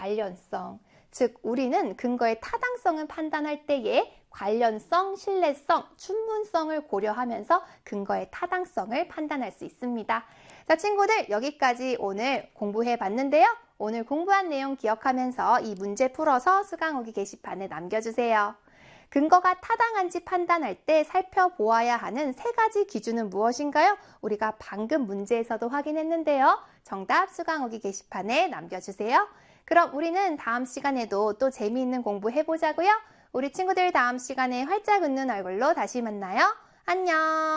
관련성. 즉, 우리는 근거의 타당성을 판단할 때에 관련성, 신뢰성, 충분성을 고려하면서 근거의 타당성을 판단할 수 있습니다. 자, 친구들, 여기까지 오늘 공부해 봤는데요. 오늘 공부한 내용 기억하면서 이 문제 풀어서 수강후기 게시판에 남겨주세요. 근거가 타당한지 판단할 때 살펴보아야 하는 3가지 기준은 무엇인가요? 우리가 방금 문제에서도 확인했는데요. 정답 수강후기 게시판에 남겨주세요. 그럼 우리는 다음 시간에도 또 재미있는 공부 해보자고요. 우리 친구들 다음 시간에 활짝 웃는 얼굴로 다시 만나요. 안녕!